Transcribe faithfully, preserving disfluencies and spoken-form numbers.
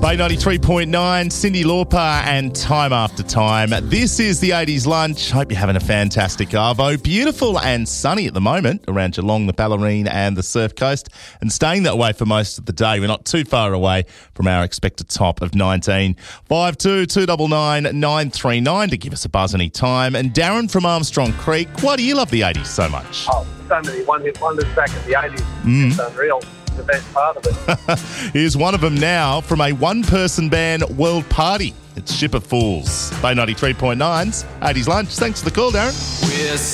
Bay ninety-three point nine, Cyndi Lauper and Time After Time. This is the eighties Lunch. Hope you're having a fantastic arvo. Beautiful and sunny at the moment around Geelong, the Ballerine and the Surf Coast, and staying that way for most of the day. We're not too far away from our expected top of nineteen. five two two nine nine nine three nine to give us a buzz any time. And Darren from Armstrong Creek, why do you love the eighties so much? Oh, so many one-hit wonders back in the eighties. Mm. It's unreal. The best part of it. Here's one of them now from a one-person band world party. It's Ship of Fools. Bay ninety-three point nine's eighties Lunch. Thanks for the call, Darren. We're